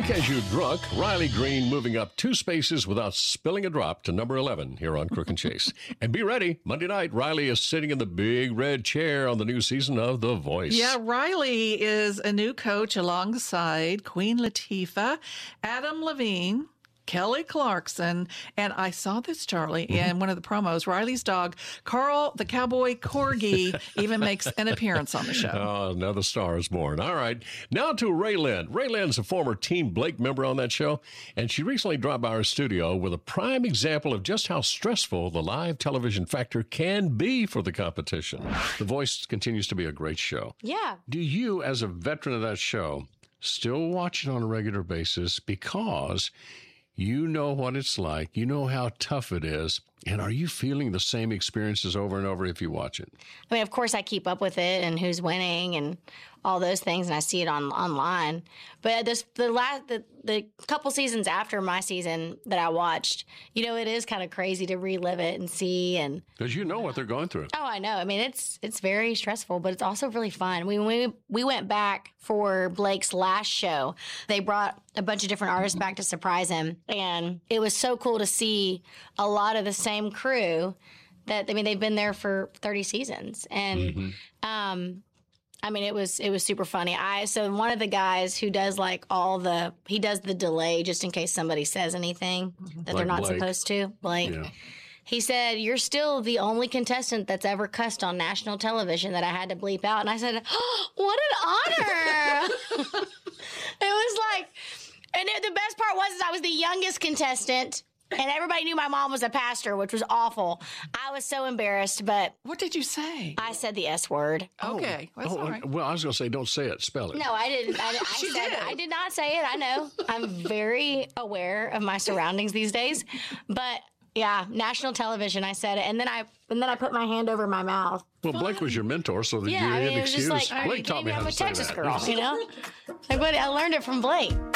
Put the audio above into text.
Drink as you drunk, Riley Green moving up 2 spaces without spilling a drop to number 11 here on Crook and Chase. And be ready, Monday night, Riley is sitting in the big red chair on the new season of The Voice. Yeah, Riley is a new coach alongside Queen Latifah, Adam Levine, Kelly Clarkson, and I saw this, Charlie, in one of the promos. Riley's dog, Carl the Cowboy Corgi, even makes an appearance on the show. Oh, another star is born. All right. Now to Raylan. Raylan's a former Team Blake member on that show, and she recently dropped by our studio with a prime example of just how stressful the live television factor can be for the competition. The Voice continues to be a great show. Yeah. Do you, as a veteran of that show, still watch it on a regular basis because you know what it's like, you know how tough it is, and are you feeling the same experiences over and over if you watch it? I mean, of course, I keep up with it and who's winning and all those things, and I see it online. But the couple seasons after my season that I watched, you know, it is kind of crazy to relive it and see. And because you know what they're going through. Oh, I know. I mean, it's very stressful, but it's also really fun. We went back for Blake's last show. They brought a bunch of different artists back to surprise him, and it was so cool to see a lot of the same crew that, I mean, they've been there for 30 seasons. And I mean, it was super funny. So one of the guys who does he does the delay just in case somebody says anything that they're not supposed to. Blake. Yeah. He said, "You're still the only contestant that's ever cussed on national television that I had to bleep out." And I said, "Oh, what an honor." It was like, and the best part was I was the youngest contestant. And everybody knew my mom was a pastor, which was awful. I was so embarrassed, but... What did you say? I said the S word. Okay. That's all right. Well, I was going to say, don't say it. Spell it. No, I didn't. I did not say it. I know. I'm very aware of my surroundings these days. But, yeah, national television, I said it. And then I put my hand over my mouth. Well, Blake was your mentor, so that you had an excuse. Blake taught me how to say that. I'm a Texas girl, you know? I learned it from Blake.